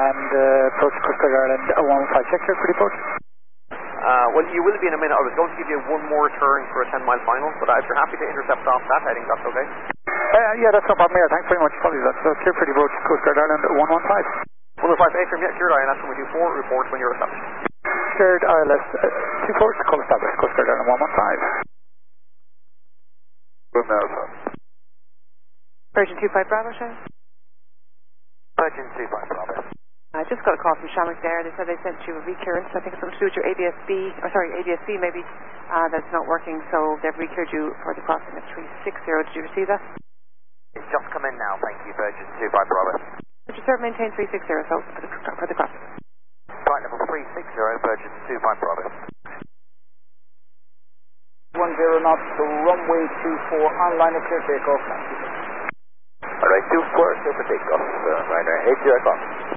and approach Coast Guard Ireland 115. Check your pretty approach. Well, you will be in a minute. I was going to give you one more turn for a 10-mile final, but if you're happy to intercept off that heading, that's okay. Yeah, that's no problem here. Thanks very much. Probably that's clear pretty approach Coast Guard Ireland 115. 115, Atrium, yeah, cleared ILS from 24, report when you're established. Cleared ILS 24, call established, Coast Guard Ireland 115. Good Alpha. Virgin 25 Bravo, Sharon. Virgin 25 Bravo. I just got a call from Shamrock there. They said they sent you a recurrence. I think it's something to do with your ABSB maybe, that's not working, so they've recurred you for the crossing at 360. Did you receive that? It's just come in now, thank you, Virgin 25 Bravo. Would you sir maintain 360, so for the crossing? Flight level 360, Virgin 25 Bravo. 10 knots to runway 24, online of clear takeoff. Alright, 24, clear for takeoff, Ryanair 80 o'clock.